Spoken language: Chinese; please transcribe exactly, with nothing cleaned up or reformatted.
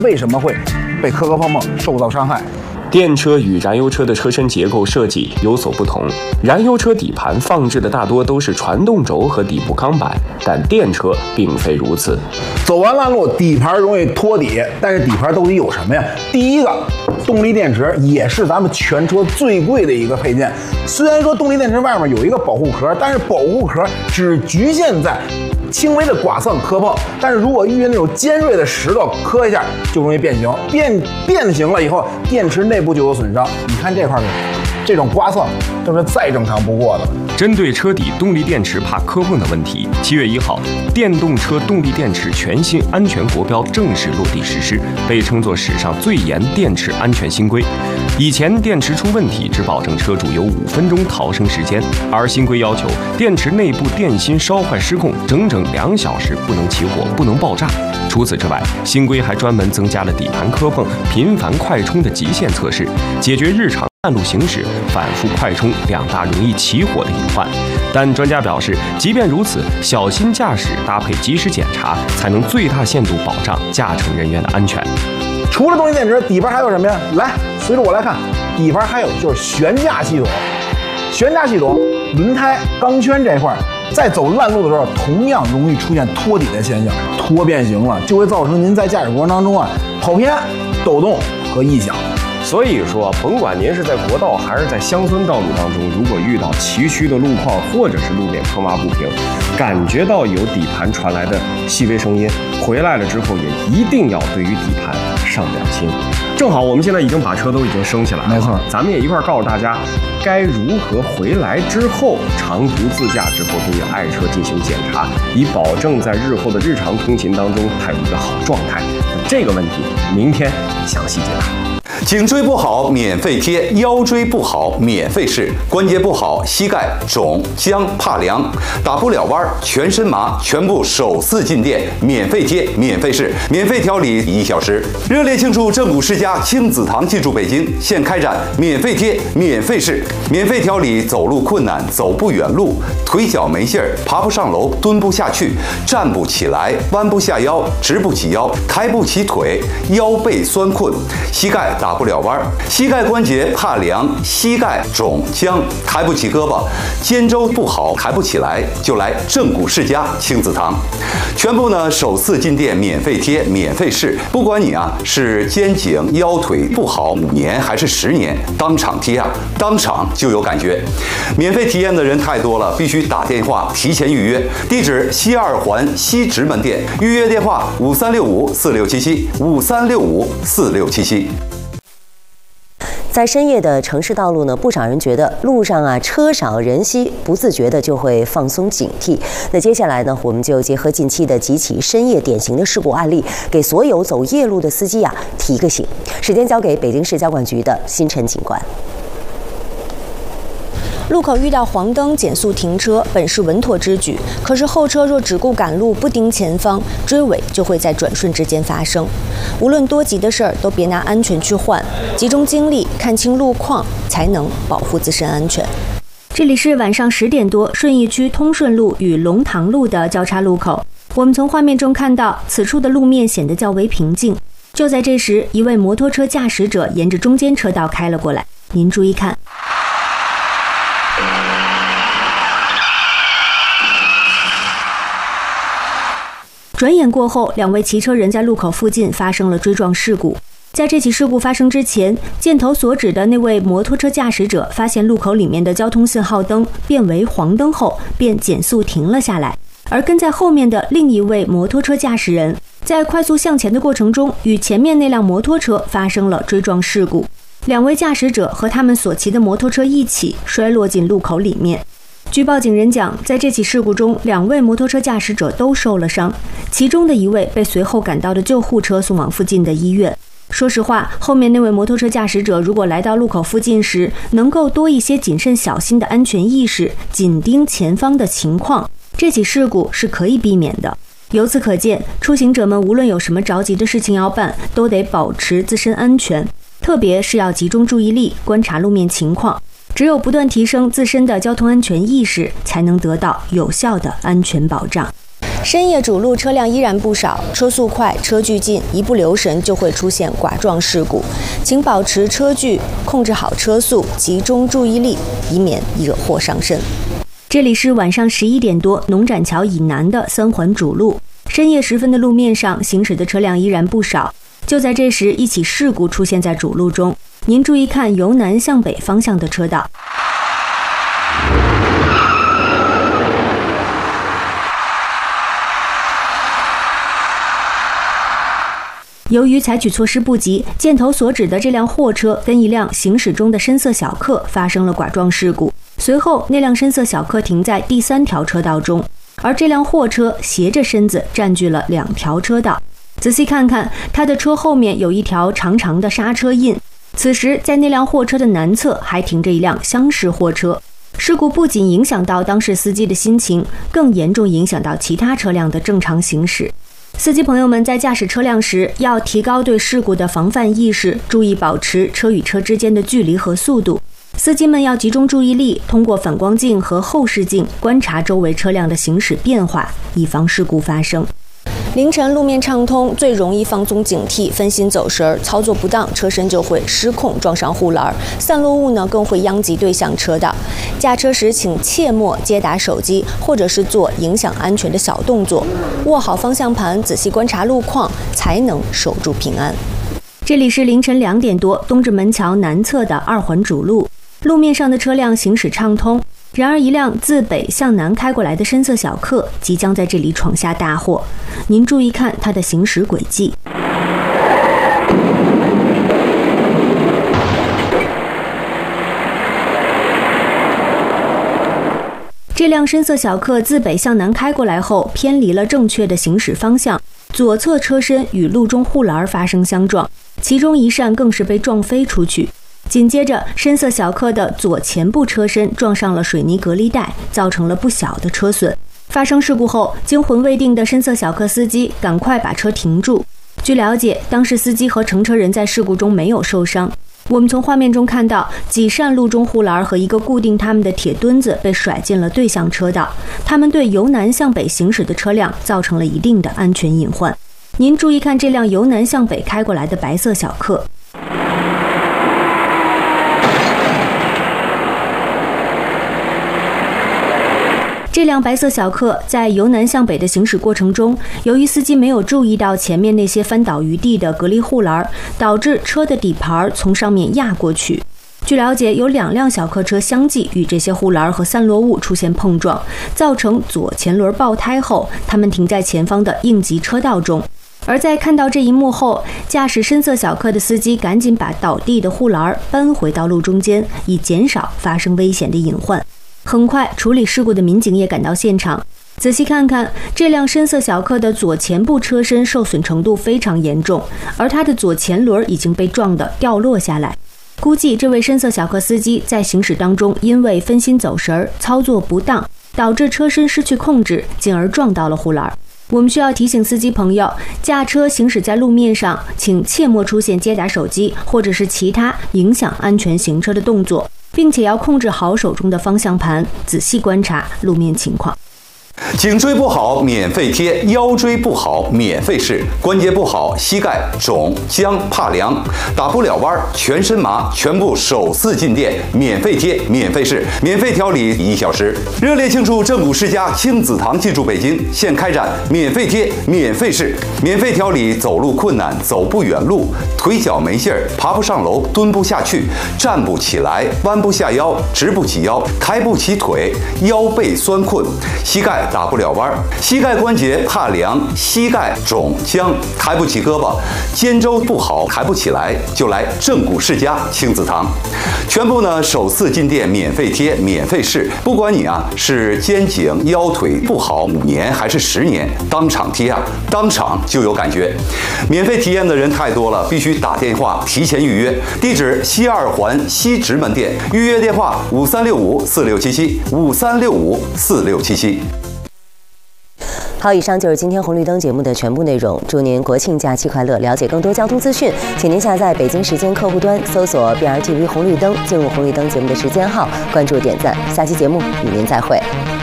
为什么会被磕磕碰碰受到伤害？ 电车与燃油车的车身结构设计有所不同，燃油车底盘放置的大多都是传动轴和底部钢板，但电车并非如此。 走完烂路，底盘容易托底，但是底盘到底有什么呀？第一个，动力电池也是咱们全车最贵的一个配件。虽然说动力电池外面有一个保护壳，但是保护壳只局限在轻微的剐蹭磕碰，但是如果遇见那种尖锐的石头磕一下，就容易变形。变变形了以后，电池内部就有损伤。你看这块的这种刮蹭，这是再正常不过的。 针对车底动力电池怕磕碰的问题，七月一号，电动车动力电池全新安全国标正式落地实施，被称作史上最严电池安全新规。以前电池出问题只保证车主有五分钟逃生时间，而新规要求电池内部电芯烧坏失控整整两小时不能起火，不能爆炸。除此之外，新规还专门增加了底盘磕碰、频繁快充的极限测试，解决日常半路行驶反复快充两大容易起火的隐患。但专家表示，即便如此，小心驾驶搭配及时检查，才能最大限度保障驾乘人员的安全。 除了动力电池，底盘还有什么呀？来，随着我来看，底盘还有就是悬架系统。悬架系统，轮胎、钢圈这块，在走烂路的时候，同样容易出现托底的现象，托变形了，就会造成您在驾驶过程当中啊跑偏、抖动和异响。 所以说，甭管您是在国道还是在乡村道路当中，如果遇到崎岖的路况或者是路面坑洼不平，感觉到有底盘传来的细微声音，回来了之后也一定要对于底盘上点心。正好我们现在已经把车都已经升起来了， 没错， 咱们也一块告诉大家，该如何回来之后长途自驾之后对于爱车进行检查，以保证在日后的日常通勤当中它有一个好状态。这个问题明天详细解答。 颈椎不好免费贴，腰椎不好免费试，关节不好膝盖肿僵怕凉，打不了弯全身麻，全部首次进店免费贴免费试，免费调理一小时。热烈庆祝正骨世家亲子堂进驻北京，现开展免费贴免费试，免费调理走路困难、走不远路、腿脚没劲儿、爬不上楼、蹲不下去、站不起来、弯不下腰、直不起腰、抬不起腿、腰背酸困、膝盖打不了弯，膝盖关节怕凉，膝盖肿僵，抬不起胳膊，肩周不好，抬不起来，就来正骨世家亲子堂，全部呢首次进店免费贴免费试，不管你啊是肩颈腰腿不好五年还是十年，当场贴啊，当场就有感觉。免费体验的人太多了，必须打电话提前预约。地址西二环西直门店，预约电话五三六五四六七七五三六五四六七七。 在深夜的城市道路呢，不少人觉得路上啊车少人稀，不自觉的就会放松警惕。那接下来呢，我们就结合近期的几起深夜典型的事故案例，给所有走夜路的司机啊提个醒。时间交给北京市交管局的星辰警官。 路口遇到黄灯减速停车本是稳妥之举，可是后车若只顾赶路不盯前方，追尾就会在转瞬之间发生。无论多急的事儿，都别拿安全去换，集中精力看清路况，才能保护自身安全。这里是晚上十点多，顺义区通顺路与龙塘路的交叉路口。我们从画面中看到，此处的路面显得较为平静。就在这时，一位摩托车驾驶者沿着中间车道开了过来，您注意看。转眼过后，两位骑车人在路口附近发生了追撞事故。在这起事故发生之前，箭头所指的那位摩托车驾驶者发现路口里面的交通信号灯变为黄灯后，便减速停了下来。而跟在后面的另一位摩托车驾驶人，在快速向前的过程中，与前面那辆摩托车发生了追撞事故。两位驾驶者和他们所骑的摩托车一起摔落进路口里面。据报警人讲，在这起事故中，两位摩托车驾驶者都受了伤，其中的一位被随后赶到的救护车送往附近的医院。说实话，后面那位摩托车驾驶者如果来到路口附近时，能够多一些谨慎小心的安全意识，紧盯前方的情况，这起事故是可以避免的。由此可见，出行者们无论有什么着急的事情要办，都得保持自身安全，特别是要集中注意力观察路面情况。只有不断提升自身的交通安全意识，才能得到有效的安全保障。 深夜主路车辆依然不少，车速快、车距近，一不留神就会出现剐撞事故。请保持车距，控制好车速，集中注意力，以免惹祸上身。这里是晚上十一点多，农展桥以南的三环主路。深夜时分的路面上行驶的车辆依然不少。就在这时，一起事故出现在主路中，您注意看由南向北方向的车道。由于采取措施不及，箭头所指的这辆货车跟一辆行驶中的深色小客发生了剐撞事故。随后，那辆深色小客停在第三条车道中，而这辆货车斜着身子占据了两条车道。仔细看看，它的车后面有一条长长的刹车印。此时，在那辆货车的南侧还停着一辆厢式货车。事故不仅影响到当事司机的心情，更严重影响到其他车辆的正常行驶。司机朋友们在驾驶车辆时，要提高对事故的防范意识，注意保持车与车之间的距离和速度。司机们要集中注意力，通过反光镜和后视镜观察周围车辆的行驶变化，以防事故发生。凌晨路面畅通，最容易放松警惕，分心走神，操作不当，车身就会失控撞上护栏，散落物呢更会殃及对向车道。驾车时请切莫接打手机，或者是做影响安全的小动作，握好方向盘，仔细观察路况，才能守住平安。这里是凌晨两点多，东直门桥南侧的二环主路，路面上的车辆行驶畅通。然而，一辆自北向南开过来的深色小客即将在这里闯下大祸。您注意看它的行驶轨迹。这辆深色小客自北向南开过来后，偏离了正确的行驶方向，左侧车身与路中护栏发生相撞，其中一扇更是被撞飞出去。紧接着，深色小客的左前部车身撞上了水泥隔离带，造成了不小的车损。发生事故后，惊魂未定的深色小客司机赶快把车停住。据了解，当时司机和乘车人在事故中没有受伤。我们从画面中看到，几扇路中护栏和一个固定他们的铁墩子被甩进了对向车道，他们对由南向北行驶的车辆造成了一定的安全隐患。您注意看这辆由南向北开过来的白色小客。这辆白色小客在由南向北的行驶过程中，由于司机没有注意到前面那些翻倒于地的隔离护栏，导致车的底盘从上面压过去。据了解，有两辆小客车相继与这些护栏和散落物出现碰撞，造成左前轮爆胎后，他们停在前方的应急车道中。而在看到这一幕后，驾驶深色小客的司机赶紧把倒地的护栏搬回到路中间，以减少发生危险的隐患。很快，处理事故的民警也赶到现场。仔细看看，这辆深色小客的左前部车身受损程度非常严重，而它的左前轮已经被撞得掉落下来。估计这位深色小客司机在行驶当中因为分心走神、操作不当，导致车身失去控制，进而撞到了护栏。我们需要提醒司机朋友，驾车行驶在路面上，请切莫出现接打手机或者是其他影响安全行车的动作，并且要控制好手中的方向盘，仔细观察路面情况。 颈椎不好免费贴，腰椎不好免费试，关节不好膝盖肿僵怕凉，打不了弯全身麻，全部首次进店免费贴免费试，免费调理一小时。热烈庆祝正骨世家亲子堂进驻北京，现开展免费贴免费试，免费调理走路困难、走不远路、腿脚没劲儿、爬不上楼、蹲不下去、站不起来、弯不下腰、直不起腰、抬不起腿、腰背酸困、膝盖打不了弯，膝盖关节怕凉，膝盖肿僵，抬不起胳膊，肩周不好，抬不起来，就来正骨世家亲子堂。全部呢首次进店免费贴免费试，不管你啊是肩颈腰腿不好五年还是十年，当场贴啊，当场就有感觉。免费体验的人太多了，必须打电话提前预约。地址西二环西直门店，预约电话五三六五四六七七五三六五四六七七。 好，以上就是今天红绿灯节目的全部内容。祝您国庆假期快乐！了解更多交通资讯，请您下载北京时间客户端，搜索 B R T V 红绿灯，进入红绿灯节目的时间号，关注点赞。下期节目与您再会。